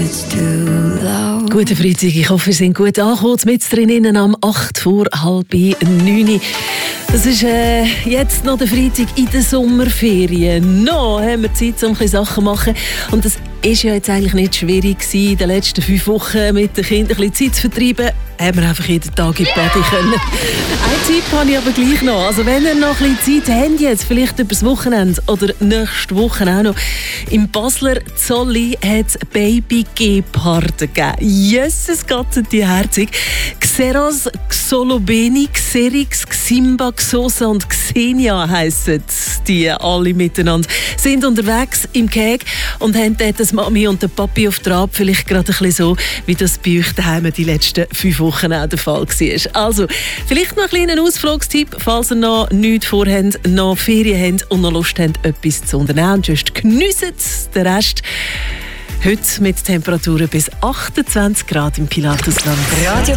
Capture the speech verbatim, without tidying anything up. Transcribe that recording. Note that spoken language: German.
it's too loud. Guten Freitag, ich hoffe, ihr seid gut angekommen. Mit drinnen am acht vor halb neun. Das ist äh, jetzt noch der Freitag in den Sommerferien. Noch haben wir Zeit, um ein bisschen Sachen zu machen. Und das ist ja jetzt eigentlich nicht schwierig gewesen, in den letzten fünf Wochen mit den Kindern ein bisschen Zeit zu vertreiben. Haben wir einfach jeden Tag in die Body können. Einen Tipp habe ich aber gleich noch. Also wenn ihr noch ein bisschen Zeit habt, jetzt vielleicht über das Wochenende oder nächste Woche auch noch, im Basler Zolli hat es Baby-Geparden gegeben. Jesus Gott, sind die herzig. Xeros, Xolobeni, Xerix, Ximba, Xosa und Xenia heissen die alle miteinander. Sind unterwegs im Keg und haben dort das Mami und der Papi auf Trab, vielleicht gerade ein bisschen so, wie das bei euch daheim die letzten fünf Wochen auch der Fall war. Also, vielleicht noch einen kleinen Ausflugstipp, falls ihr noch nichts vorhabt, noch Ferien habt und noch Lust habt, etwas zu unternehmen. Und sonst geniessen den Rest. Heute mit Temperaturen bis achtundzwanzig Grad im Pilatusland.